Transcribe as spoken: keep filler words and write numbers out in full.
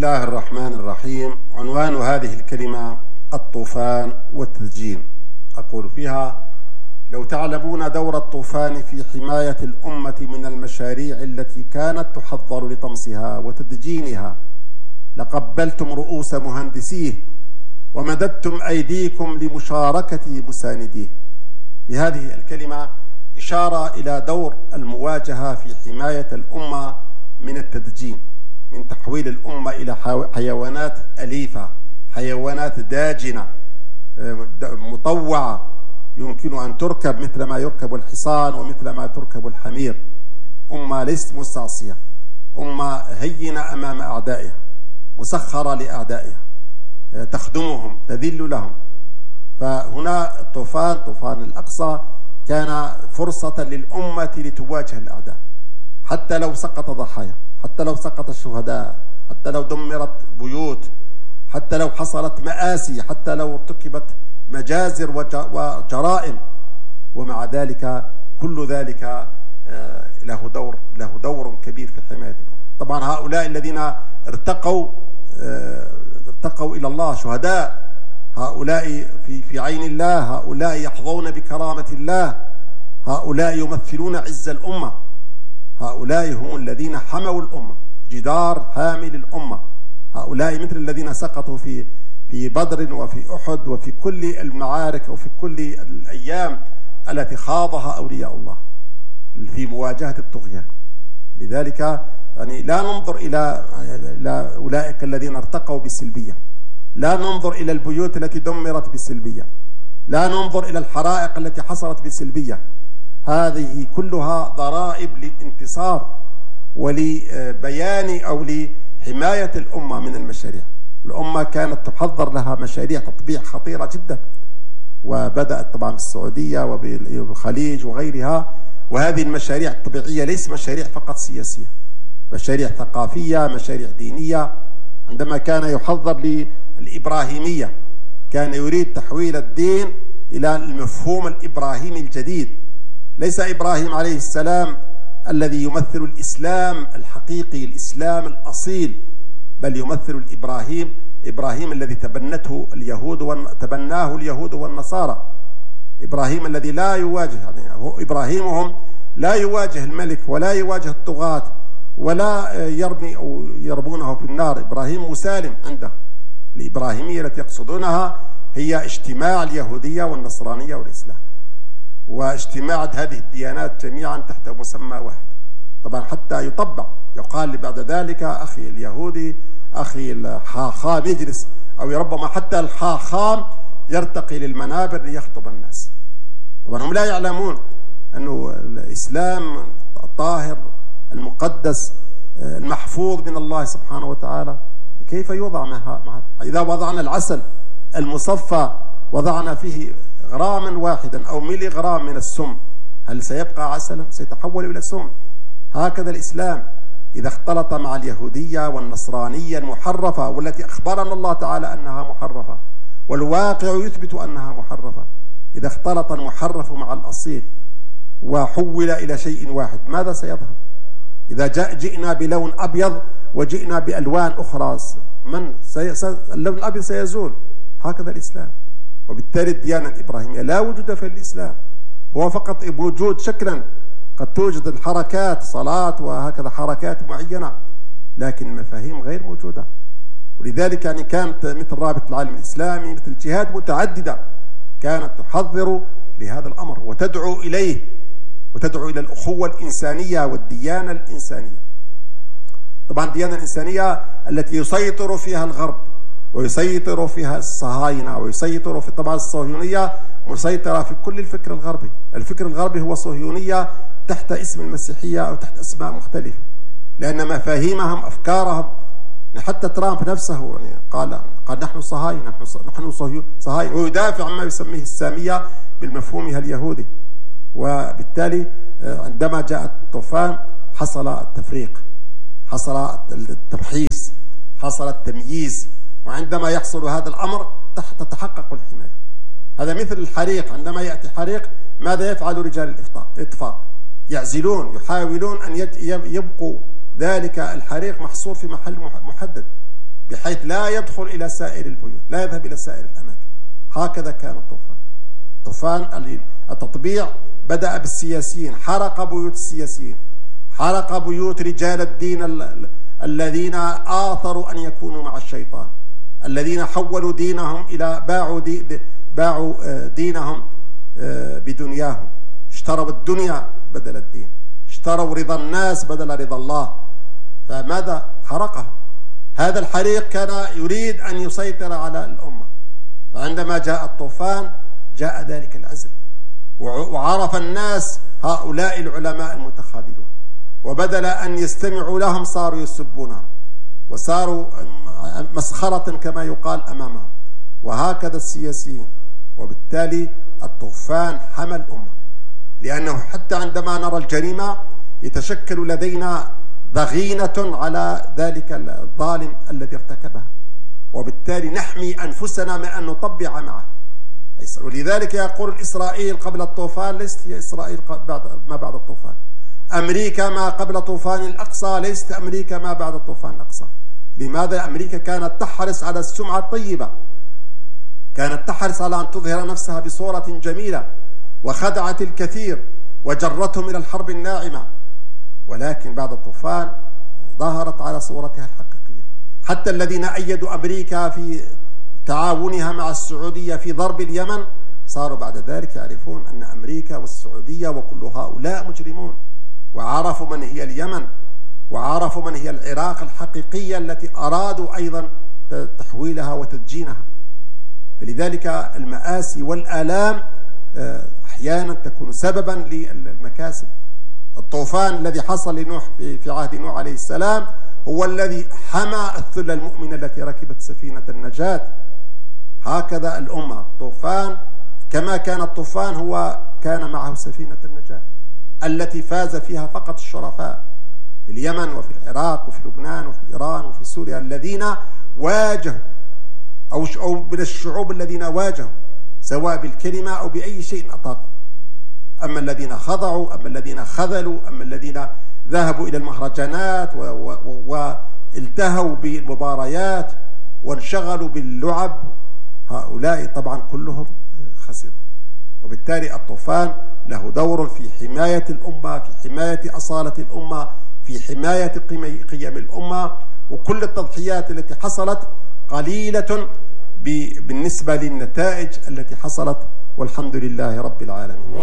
الله الرحمن الرحيم. عنوان هذه الكلمة الطوفان والتدجين. أقول فيها: لو تعلمون دور الطوفان في حماية الأمة من المشاريع التي كانت تحضر لطمسها وتدجينها لقبلتم رؤوس مهندسيه ومددتم أيديكم لمشاركة مسانديه. بهذه الكلمة إشارة إلى دور المواجهة في حماية الأمة من التدجين، من تحويل الأمة إلى حيوانات أليفة، حيوانات داجنة مطوعة يمكن أن تركب مثل ما يركب الحصان ومثل ما تركب الحمير. أمة ليست مستعصية، أمة هينة أمام أعدائها، مسخرة لأعدائها، تخدمهم، تذل لهم. فهنا الطوفان، طوفان الأقصى، كان فرصة للأمة لتواجه الأعداء، حتى لو سقط ضحايا، حتى لو سقط الشهداء، حتى لو دمرت بيوت، حتى لو حصلت مآسي، حتى لو ارتكبت مجازر وجرائم. ومع ذلك كل ذلك له دور له دور كبير في حماية الأمة. طبعا هؤلاء الذين ارتقوا ارتقوا إلى الله شهداء، هؤلاء في في عين الله، هؤلاء يحظون بكرامة الله، هؤلاء يمثلون عز الأمة، هؤلاء هم الذين حموا الأمة، جدار حامي للأمة. هؤلاء مثل الذين سقطوا في في بدر وفي أحد وفي كل المعارك وفي كل الأيام التي خاضها أولياء الله في مواجهة الطغيان. لذلك يعني لا ننظر إلى إلى أولئك الذين ارتقوا بسلبية، لا ننظر إلى البيوت التي دمرت بسلبية، لا ننظر إلى الحرائق التي حصلت بسلبية. هذه كلها ضرائب للانتصار ولبيان أو لحماية الأمة من المشاريع. الأمة كانت تحضر لها مشاريع تطبيع خطيرة جدا، وبدأت طبعا بالسعودية وبالخليج وغيرها. وهذه المشاريع الطبيعية ليس مشاريع فقط سياسية، مشاريع ثقافية، مشاريع دينية. عندما كان يحضر للإبراهيمية كان يريد تحويل الدين إلى المفهوم الإبراهيمي الجديد، ليس إبراهيم عليه السلام الذي يمثل الإسلام الحقيقي، الإسلام الأصيل، بل يمثل الإبراهيم إبراهيم الذي تبنته اليهود وتبناه اليهود والنصارى. إبراهيم الذي لا يواجه، يعني هو إبراهيمهم لا يواجه الملك ولا يواجه الطغاة ولا يرمي أو يرمونه في النار. إبراهيم مسالم عنده. الإبراهيمية التي يقصدونها هي اجتماع اليهودية والنصرانية والإسلام، واجتماع هذه الديانات جميعا تحت مسمى واحد. طبعا حتى يطبع، يقال بعد ذلك أخي اليهودي، أخي الحاخام يجلس، أو ربما حتى الحاخام يرتقي للمنابر ليخطب الناس. طبعا هم لا يعلمون أنه الإسلام الطاهر المقدس المحفوظ من الله سبحانه وتعالى كيف يوضع مع إذا وضعنا العسل المصفى وضعنا فيه غراما واحدا أو ملي غرام من السم، هل سيبقى عسلا؟ سيتحول إلى سم. هكذا الإسلام إذا اختلط مع اليهودية والنصرانية المحرفة، والتي أخبرنا الله تعالى أنها محرفة والواقع يثبت أنها محرفة، إذا اختلط المحرف مع الأصيل وحول إلى شيء واحد ماذا سيظهر؟ إذا جاء جئنا بلون أبيض وجئنا بألوان أخرى، من سي... اللون الأبيض سيزول. هكذا الإسلام. وبالتالي الديانة الإبراهيمية لا وجود في الإسلام، هو فقط وجود شكلا. قد توجد الحركات صلاة وهكذا حركات معينة، لكن المفاهيم غير موجودة. ولذلك يعني كانت مثل رابطة العالم الإسلامي، مثل جهات متعددة كانت تحضر لهذا الأمر وتدعو إليه، وتدعو إلى الأخوة الإنسانية والديانة الإنسانية. طبعا الديانة الإنسانية التي يسيطر فيها الغرب ويسيطر فيها الصهاينة ويسيطر في، طبعا الصهيونية مسيطرة في كل الفكر الغربي. الفكر الغربي هو صهيونية تحت اسم المسيحية أو تحت أسماء مختلفة، لأن مفاهيمهم أفكارهم، حتى ترامب نفسه يعني قال قال نحن صهاينة، نحن صهاينة، ويدافع عما يسميه السامية بمفهومها اليهودي. وبالتالي عندما جاء الطوفان حصل التفريق، حصل التمحيص، حصل التمييز. وعندما يحصل هذا الأمر تتحقق الحماية. هذا مثل الحريق، عندما يأتي حريق ماذا يفعل رجال الإطفاء؟ يعزلون، يحاولون أن يبقوا ذلك الحريق محصور في محل محدد. بحيث لا يدخل إلى سائر البيوت، لا يذهب إلى سائر الأماكن. هكذا كان الطوفان. طوفان التطبيع بدأ بالسياسيين، حرق بيوت السياسيين، حرق بيوت رجال الدين الذين آثروا أن يكونوا مع الشيطان، الذين حولوا دينهم إلى باعوا دي باعوا دينهم بدنياهم، اشتروا الدنيا بدل الدين، اشتروا رضا الناس بدل رضا الله. فماذا حرقها؟ هذا الحريق كان يريد أن يسيطر على الأمة، فعندما جاء الطوفان جاء ذلك العزل، وعرف الناس هؤلاء العلماء المتخاذلون، وبدل أن يستمعوا لهم صاروا يسبونهم وصاروا مسخرة كما يقال أمامهم، وهكذا السياسيين. وبالتالي الطوفان حمى الأمة، لأنه حتى عندما نرى الجريمة يتشكل لدينا ضغينة على ذلك الظالم الذي ارتكبها، وبالتالي نحمي أنفسنا من أن نطبع معه. ولذلك يقول إسرائيل قبل الطوفان ليست هي إسرائيل ما بعد الطوفان، أمريكا ما قبل طوفان الأقصى ليست أمريكا ما بعد الطوفان الأقصى. لماذا؟ أمريكا كانت تحرص على السمعة الطيبة، كانت تحرص على أن تظهر نفسها بصورة جميلة، وخدعت الكثير وجرتهم إلى الحرب الناعمة، ولكن بعد الطوفان ظهرت على صورتها الحقيقية. حتى الذين أيدوا أمريكا في تعاونها مع السعودية في ضرب اليمن صاروا بعد ذلك يعرفون أن أمريكا والسعودية وكل هؤلاء مجرمون، وعرفوا من هي اليمن، وعرفوا من هي العراق الحقيقية التي أرادوا أيضا تحويلها وتدجينها. فلذلك المآسي والآلام أحيانا تكون سببا للمكاسب. الطوفان الذي حصل لنوح في عهد نوح عليه السلام هو الذي حمى الثلة المؤمنة التي ركبت سفينة النجاة. هكذا الأمة، الطوفان كما كان الطوفان هو كان معه سفينة النجاة التي فاز فيها فقط الشرفاء في اليمن وفي العراق وفي لبنان وفي إيران وفي سوريا، الذين واجهوا أو أو من الشعوب الذين واجهوا سواء بالكلمة أو بأي شيء أطاقوا. أما الذين خضعوا، أما الذين خذلوا، أما الذين ذهبوا إلى المهرجانات والتهوا بالمباريات وانشغلوا باللعب، هؤلاء طبعا كلهم خسروا. وبالتالي الطوفان له دور في حماية الأمة، في حماية أصالة الأمة، في حماية قيم الأمة. وكل التضحيات التي حصلت قليلة بالنسبة للنتائج التي حصلت، والحمد لله رب العالمين.